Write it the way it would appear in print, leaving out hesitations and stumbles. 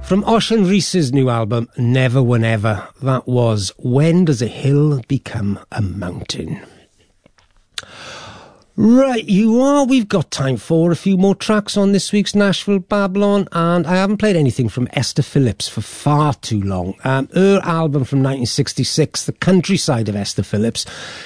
From Ocean Reese's new album, Never Whenever, that was When Does a Hill Become a Mountain? Right, you are. We've got time for a few more tracks on this week's Nashville Babylon, and I haven't played anything from Esther Phillips for far too long. Her album from 1966, The Countryside of Esther Phillips,